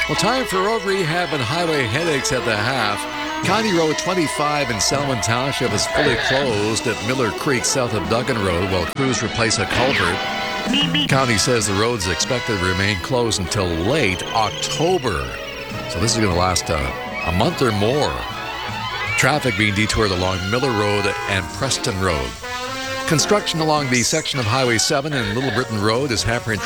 Well, time for road rehab and highway headaches at the half. County Road 25 in Selwyn Township is fully closed at Miller Creek south of Duggan Road while crews replace a culvert. County says the road is expected to remain closed until late October. So this is going to last a month or more. Traffic being detoured along Miller Road and Preston Road. Construction along the section of Highway 7 and Little Britain Road is hampering